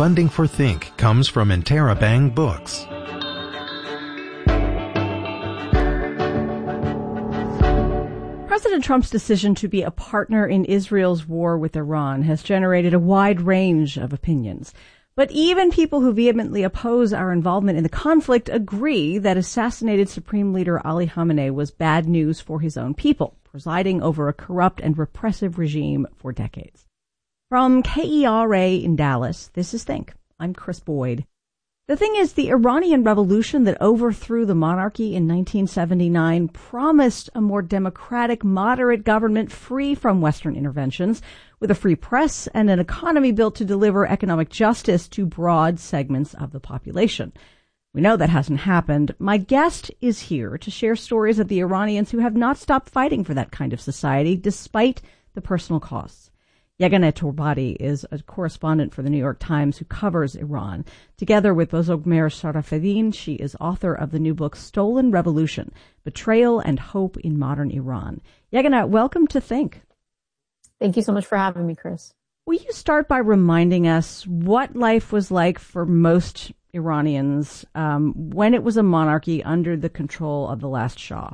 Funding for Think comes from Interabang Books. President Trump's decision to be a partner in Israel's war with Iran has generated a wide range of opinions. But even people who vehemently oppose our involvement in the conflict agree that assassinated Supreme Leader Ali Khamenei was bad news for his own people, presiding over a corrupt and repressive regime for decades. From KERA in Dallas, this is Think. I'm Chris Boyd. The thing is, the Iranian Revolution that overthrew the monarchy in 1979 promised a more democratic, moderate government free from Western interventions, with a free press and an economy built to deliver economic justice to broad segments of the population. We know that hasn't happened. My guest is here to share stories of the Iranians who have not stopped fighting for that kind of society, despite the personal costs. Yeganeh Torbati is a correspondent for the New York Times who covers Iran. Together with Bozorgmer Sharafeddin, she is author of the new book Stolen Revolution, Betrayal and Hope in Modern Iran. Yeganeh, welcome to Think. Thank you so much for having me, Chris. Will you start by reminding us what life was like for most Iranians when it was a monarchy under the control of the last Shah?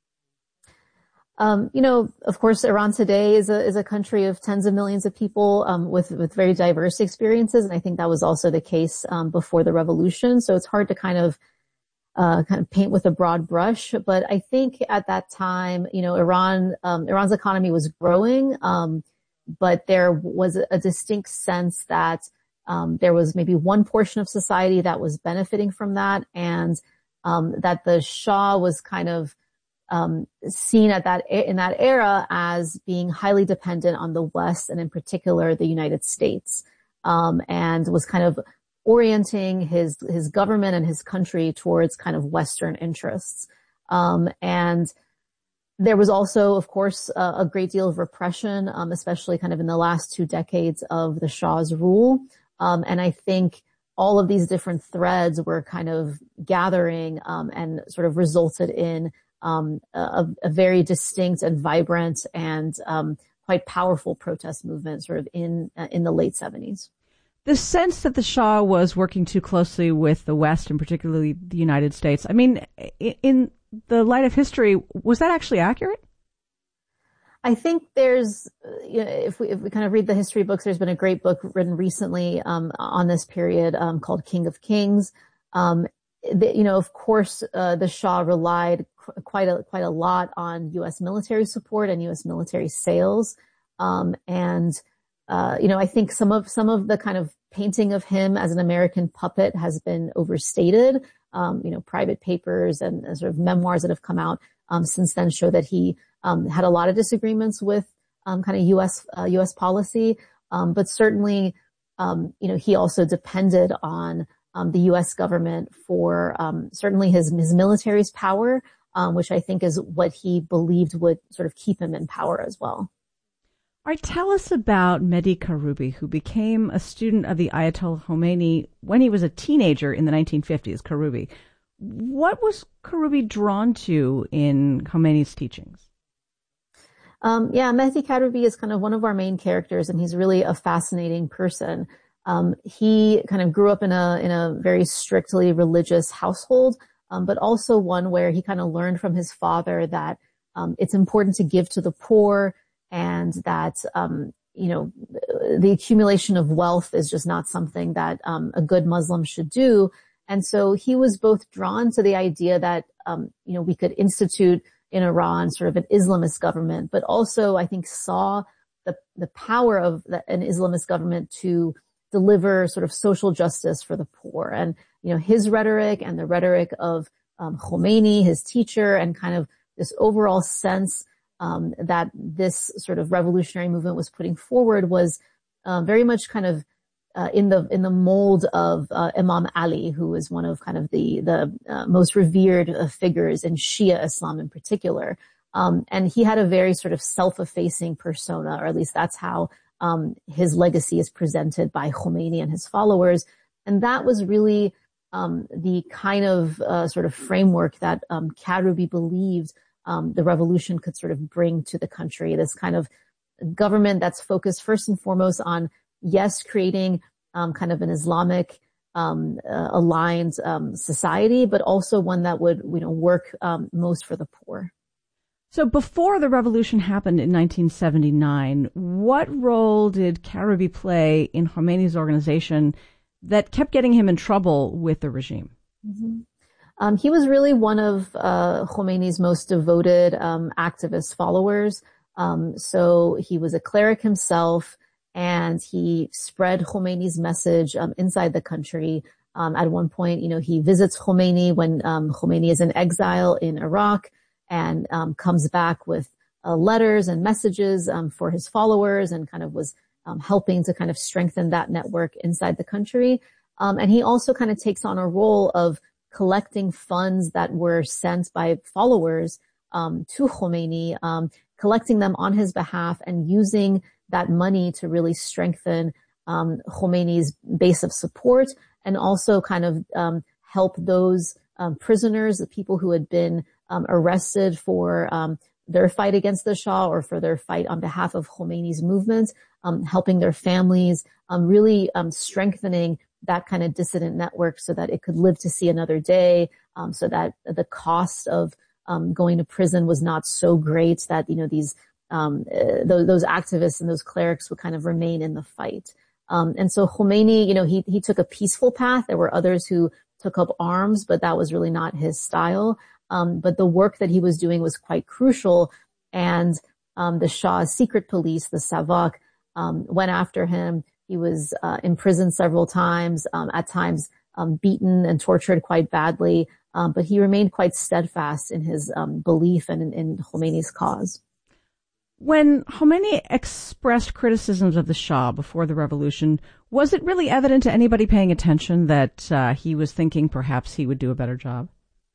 Of course, Iran today is a country of tens of millions of people, with very diverse experiences. And I think that was also the case, before the revolution. So it's hard to kind of paint with a broad brush. But I think at that time, Iran's economy was growing. But there was a distinct sense that, there was maybe one portion of society that was benefiting from that, and, that the Shah was kind of seen in that era as being highly dependent on the West, and in particular the United States, and was kind of orienting his government and his country towards kind of Western interests. And there was also, of course, a great deal of repression, especially kind of in the last 2 decades of the Shah's rule. And I think all of these different threads were kind of gathering, and sort of resulted in a very distinct and vibrant and quite powerful protest movement sort of in the late 70s. The sense that the Shah was working too closely with the West, and particularly the United States, I mean, in the light of history, was that actually accurate? I think there's, if we kind of read the history books, there's been a great book written recently on this period called King of Kings. Of course, the Shah relied quite a lot on U.S. military support and U.S. military sales. I think some of the kind of painting of him as an American puppet has been overstated. Private papers and sort of memoirs that have come out since then show that he had a lot of disagreements with kind of U.S. policy. But certainly, he also depended on the U.S. government for certainly his military's power, which I think is what he believed would sort of keep him in power as well. All right, tell us about Mehdi Karoubi, who became a student of the Ayatollah Khomeini when he was a teenager in the 1950s, Karoubi. What was Karoubi drawn to in Khomeini's teachings? Mehdi Karoubi is kind of one of our main characters, and he's really a fascinating person. He kind of grew up in a very strictly religious household, but also one where he kind of learned from his father that it's important to give to the poor, and that the accumulation of wealth is just not something that a good Muslim should do. And so he was both drawn to the idea that we could institute in Iran sort of an Islamist government, but also I think saw the power of an Islamist government to deliver sort of social justice for the poor. And his rhetoric and the rhetoric of Khomeini, his teacher, and kind of this overall sense that this sort of revolutionary movement was putting forward was very much kind of in the mold of Imam Ali, who is one of kind of the most revered figures in Shia Islam in particular. And he had a very sort of self-effacing persona, or at least that's how his legacy is presented by Khomeini and his followers. And that was really the kind of sort of framework that Karoubi believed the revolution could sort of bring to the country. This kind of government that's focused first and foremost on, yes, creating kind of an Islamic aligned society, but also one that would work most for the poor. So before the revolution happened in 1979, what role did Karabi play in Khomeini's organization that kept getting him in trouble with the regime? Mm-hmm. He was really one of Khomeini's most devoted activist followers. So he was a cleric himself, and he spread Khomeini's message inside the country. At one point, he visits Khomeini when Khomeini is in exile in Iraq, and comes back with letters and messages for his followers, and kind of was helping to kind of strengthen that network inside the country. And he also kind of takes on a role of collecting funds that were sent by followers to Khomeini, collecting them on his behalf and using that money to really strengthen Khomeini's base of support, and also kind of help those prisoners, the people who had been arrested for their fight against the Shah or for their fight on behalf of Khomeini's movement, helping their families, really strengthening that kind of dissident network so that it could live to see another day, so that the cost of going to prison was not so great that these those activists and those clerics would kind of remain in the fight. And so Khomeini, he took a peaceful path. There were others who took up arms, but that was really not his style. But the work that he was doing was quite crucial. And the Shah's secret police, the Savak, went after him. He was imprisoned several times, at times beaten and tortured quite badly. But he remained quite steadfast in his belief and in Khomeini's cause. When Khomeini expressed criticisms of the Shah before the revolution, was it really evident to anybody paying attention that he was thinking perhaps he would do a better job?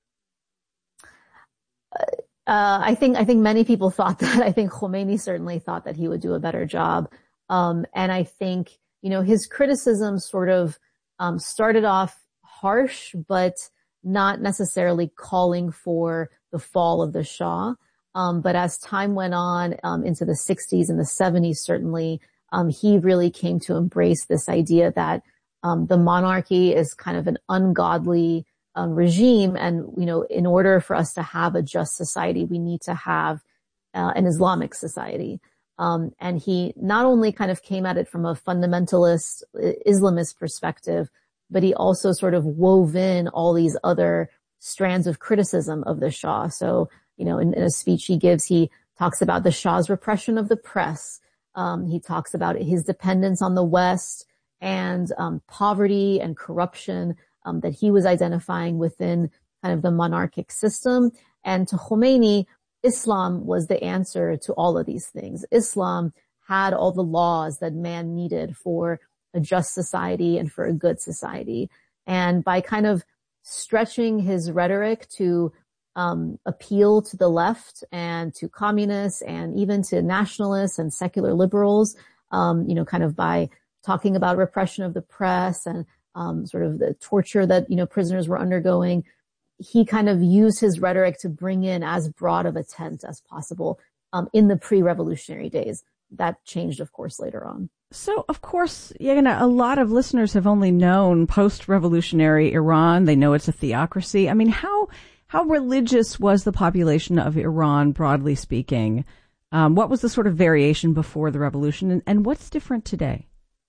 I think many people thought that. I think Khomeini certainly thought that he would do a better job. And I think, his criticism sort of started off harsh, but not necessarily calling for the fall of the Shah. But as time went on, into the 60s and the 70s, certainly, he really came to embrace this idea that, the monarchy is kind of an ungodly, regime. And, in order for us to have a just society, we need to have, an Islamic society. And he not only kind of came at it from a fundamentalist Islamist perspective, but he also sort of wove in all these other strands of criticism of the Shah. So, in a speech he gives, he talks about the Shah's repression of the press. He talks about his dependence on the West and poverty and corruption that he was identifying within kind of the monarchic system. And to Khomeini, Islam was the answer to all of these things. Islam had all the laws that man needed for a just society and for a good society. And by kind of stretching his rhetoric to appeal to the left and to communists and even to nationalists and secular liberals, kind of by talking about repression of the press and sort of the torture that, prisoners were undergoing, he kind of used his rhetoric to bring in as broad of a tent as possible in the pre-revolutionary days. That changed, of course, later on. So, of course, a lot of listeners have only known post-revolutionary Iran. They know it's a theocracy. I mean, how religious was the population of Iran, broadly speaking? What was the sort of variation before the revolution, and what's different today?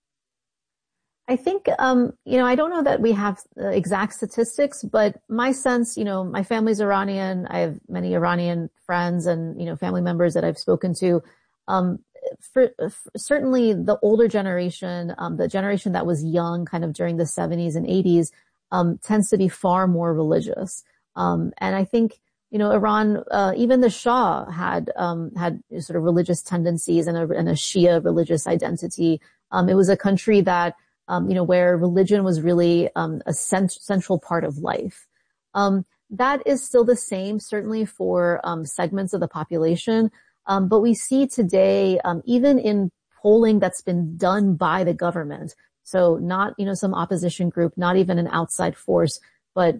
I think, I don't know that we have exact statistics, but my sense, my family's Iranian. I have many Iranian friends and, family members that I've spoken to. Certainly the older generation, the generation that was young kind of during the 70s and 80s, tends to be far more religious. And I think, Iran, even the Shah had sort of religious tendencies and a Shia religious identity. It was a country that, where religion was really, a central part of life. That is still the same, certainly for, segments of the population. But we see today, even in polling that's been done by the government, so not, some opposition group, not even an outside force, but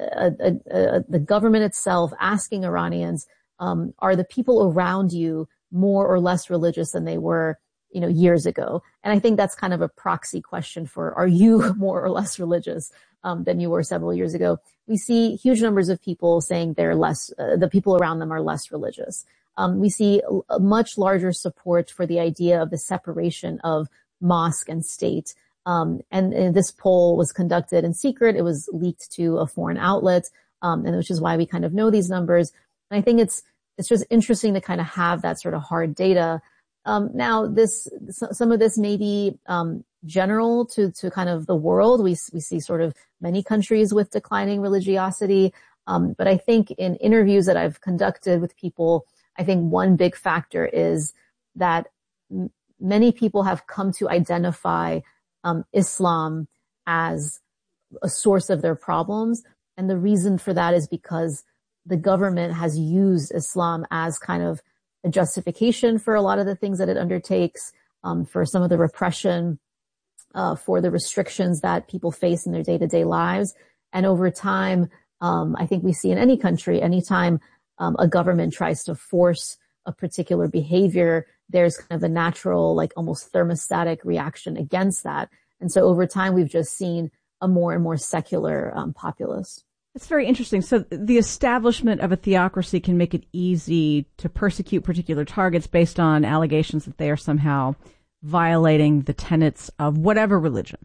the government itself asking Iranians, are the people around you more or less religious than they were years ago. And I think that's kind of a proxy question for, are you more or less religious than you were several years ago? We see huge numbers of people saying they're less, the people around them are less religious. We see a much larger support for the idea of the separation of mosque and state. And this poll was conducted in secret. It was leaked to a foreign outlet, and which is why we kind of know these numbers. And I think it's just interesting to kind of have that sort of hard data. Now some of this may be, general to kind of the world. We see sort of many countries with declining religiosity. But I think in interviews that I've conducted with people, I think one big factor is that many people have come to identify Islam as a source of their problems. And the reason for that is because the government has used Islam as kind of a justification for a lot of the things that it undertakes, for some of the repression, for the restrictions that people face in their day-to-day lives. And over time, I think we see in any country, anytime a government tries to force a particular behavior, there's kind of a natural, like almost thermostatic reaction against that. And so over time, we've just seen a more and more secular populace. That's very interesting. So the establishment of a theocracy can make it easy to persecute particular targets based on allegations that they are somehow violating the tenets of whatever religion.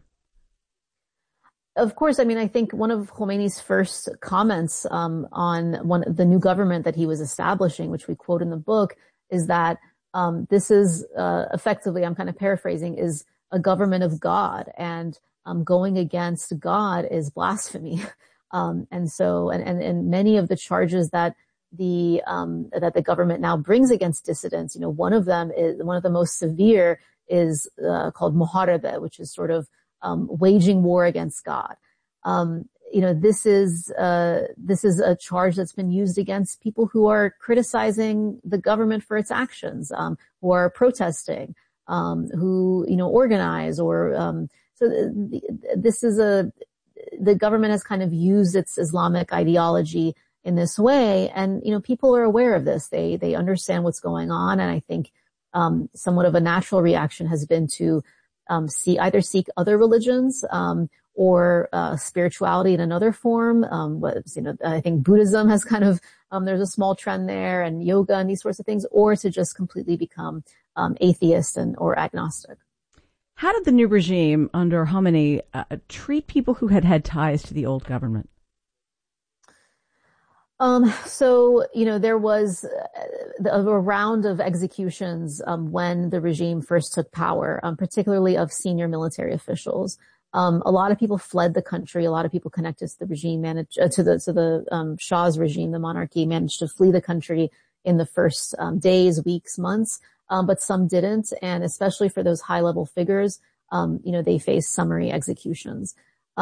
Of course, I mean, I think one of Khomeini's first comments on the new government that he was establishing, which we quote in the book, is that this is effectively, I'm kind of paraphrasing, is a government of God, and going against God is blasphemy. And so many of the charges that the government now brings against dissidents, one of them is one of the most severe is called muharebe, which is sort of waging war against God. This is a charge that's been used against people who are criticizing the government for its actions, who are protesting, who organize, or this is the government has kind of used its Islamic ideology in this way, and people are aware of this. They understand what's going on, and I think somewhat of a natural reaction has been to seek other religions or spirituality in another form. I think Buddhism has kind of there's a small trend there, and yoga and these sorts of things, or to just completely become atheist or agnostic. How did the new regime under Khomeini treat people who had ties to the old government? There was a round of executions when the regime first took power, particularly of senior military officials. A lot of people fled the country. A lot of people connected to the regime, to the Shah's regime, the monarchy, managed to flee the country in the first days, weeks, months. But some didn't, and especially for those high-level figures, they faced summary executions.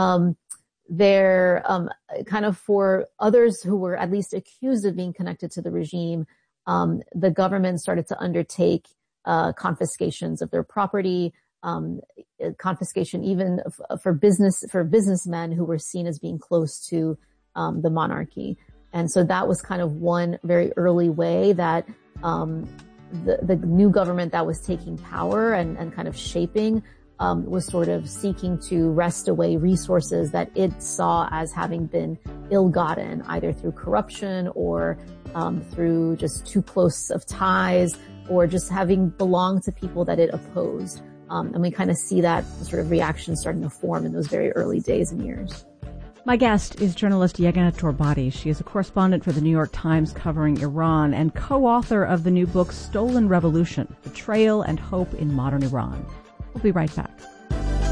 Kind of for others who were at least accused of being connected to the regime, the government started to undertake confiscations of their property, confiscation even for businessmen who were seen as being close to the monarchy. And so that was kind of one very early way that the new government that was taking power and kind of shaping was sort of seeking to wrest away resources that it saw as having been ill-gotten, either through corruption or through just too close of ties, or just having belonged to people that it opposed. And we kind of see that sort of reaction starting to form in those very early days and years. My guest is journalist Yeganeh Torbati. She is a correspondent for the New York Times covering Iran and co-author of the new book Stolen Revolution: Betrayal and Hope in Modern Iran. We'll be right back.